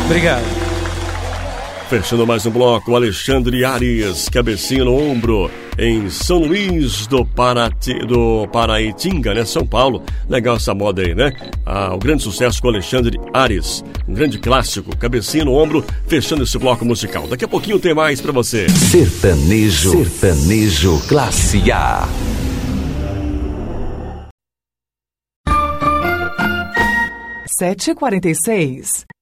Obrigado. Fechando mais um bloco, Alexandre Ares, Cabecinha no Ombro, em São Luís do Paraitinga, né? São Paulo. Legal essa moda aí, né? O grande sucesso com Alexandre Ares, um grande clássico, Cabecinha no Ombro, fechando esse bloco musical. Daqui a pouquinho tem mais pra você. Sertanejo Classe A. 7h46.